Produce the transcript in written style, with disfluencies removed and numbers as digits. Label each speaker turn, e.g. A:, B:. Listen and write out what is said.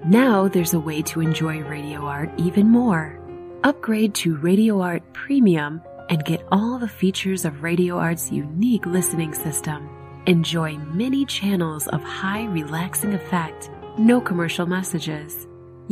A: Now there's a way to enjoy Radio Art even more. Upgrade to Radio Art Premium and get all the features of Radio Art's unique listening system. Enjoy many channels of high relaxing effect, no commercial messages.